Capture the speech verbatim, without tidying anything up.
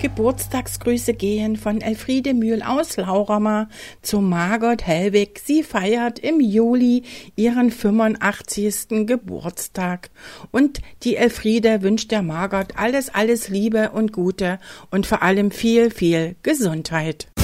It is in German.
Geburtstagsgrüße gehen von Elfriede Mühl aus Laurama zu Margot Hellwig. Sie feiert im Juli ihren fünfundachtzigsten Geburtstag. Und die Elfriede wünscht der Margot alles, alles Liebe und Gute und vor allem viel, viel Gesundheit.